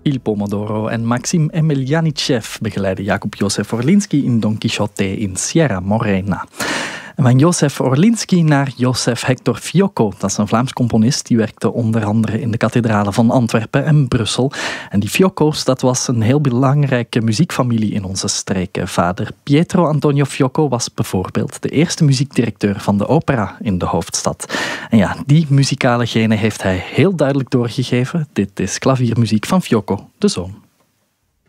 Il Pomodoro en Maxim Emelianichev begeleiden Jakub Józef Orliński in Don Quixote in Sierra Morena. En van Józef Orliński naar Józef Hector Fiocco. Dat is een Vlaams componist die werkte onder andere in de kathedralen van Antwerpen en Brussel. En die Fiocco's, dat was een heel belangrijke muziekfamilie in onze streken. Vader Pietro Antonio Fiocco was bijvoorbeeld de eerste muziekdirecteur van de opera in de hoofdstad. En ja, die muzikale genen heeft hij heel duidelijk doorgegeven. Dit is klaviermuziek van Fiocco, de zoon.